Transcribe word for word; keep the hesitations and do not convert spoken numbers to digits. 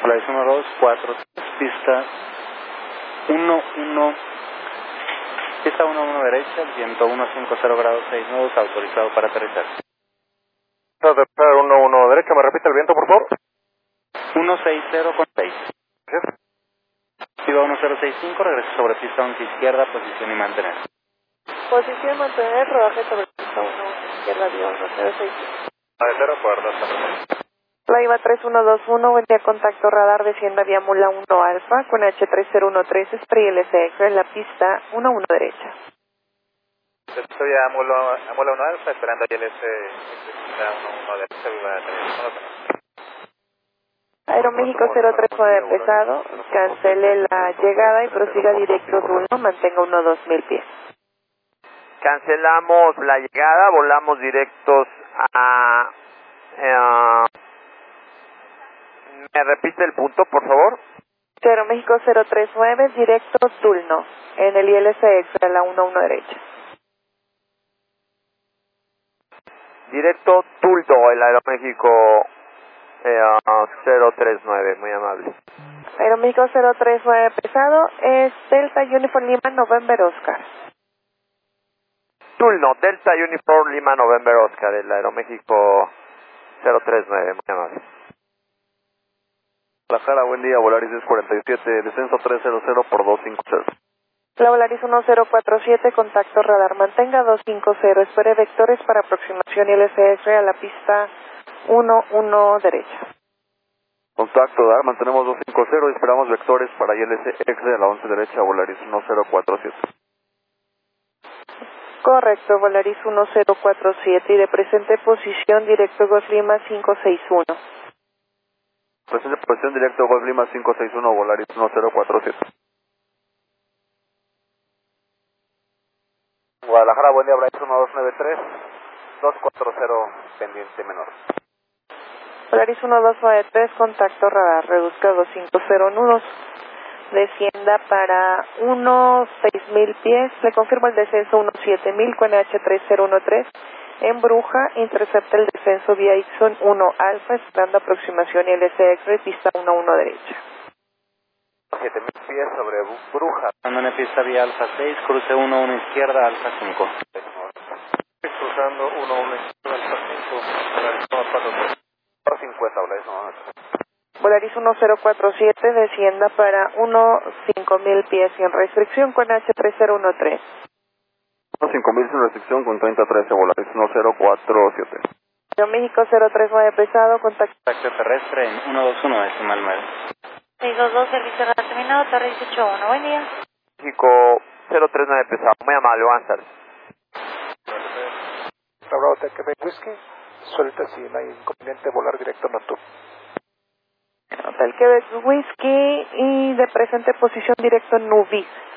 Volaris uno dos cuatro tres, pista uno uno, pista uno uno derecha, viento uno cinco cero grados seis nudos, autorizado para aterrizar. uno uno derecha, ¿me repite el viento, por favor? uno seis cero con seis. Gracias. Iba uno cero seis cinco, regreso sobre pista once izquierda, posición y mantener. Posición mantener, rodaje sobre pista uno uno izquierda, Dios, uno cero seis cinco. Aeropuerto, hasta Laiva tres uno dos uno, buen día, contacto radar, descienda vía Mula uno Alfa con H tres cero uno tres, Spray L C X en la pista uno uno derecha. Estoy a Mula uno Alfa, esperando ahí el S uno uno derecha, viva tener. Aeroméxico cero tres nueve pesado, cancele la llegada y prosiga directo Dulno, mantenga uno dos mil pies. Cancelamos la llegada, volamos directos a... a ¿Me repite el punto, por favor? Aeroméxico cero tres nueve, directo Dulno, en el I L C X a la uno uno derecha. Directo Tuldo, el Aeroméxico eh, cero tres nueve, muy amable. Aeroméxico cero tres nueve pesado, es Delta Uniform Lima November Oscar. Tulno, Delta Uniform Lima November Oscar, el Aeroméxico cero tres nueve, muy amable. Guadalajara, buen día, Volaris dos cuarenta y siete, descenso trescientos por doscientos cincuenta. La Volaris uno cero cuatro siete, contacto radar, mantenga doscientos cincuenta, espere vectores para aproximación I L C S a la pista uno uno derecha. Contacto radar, mantenemos doscientos cincuenta y esperamos vectores para I L C X a la once derecha, Volaris uno cero cuatro siete. Correcto, Volaris uno cero cuatro siete y de presente posición directo Golf Lima cinco seis uno. Presente posición directo Golf Lima cinco seis uno, Volaris uno cero cuatro siete. Guadalajara, buen día, Volaris uno dos nueve tres, dos cuatro cero, pendiente menor. Volaris uno dos nueve tres, contacto radar, reduzca doscientos nudos, descienda para uno seis mil pies, le confirmo el descenso uno siete mil con H tres cero uno tres, en Bruja, intercepta el descenso vía Ixon uno Alfa, esperando aproximación y L C X, pista uno uno derecha. siete mil pies sobre Bruja. Andando en pista vía Alfa seis, cruce uno uno izquierda, Alfa cinco. Cruzando uno uno izquierda, Alfa cinco, Volaris uno cuatro cincuenta, Volaris uno. Volaris uno cero cuatro siete, descienda para uno cinco mil pies sin restricción con H tres cero uno tres. cinco mil sin restricción con treinta trece, Volaris uno cero cuatro siete. México cero tres nueve pesado, contacto. Contacto terrestre en uno dos uno, decimal nueve. seis dos dos, servicio radar terminado, Torre dieciocho uno, buen día. México cero tres nueve pesado, muy amable, buenas tardes. Bravo, Quebec Whisky, suelta si no hay inconveniente volar directo nocturno. Hotel Quebec Whisky y de presente posición directo Nubis.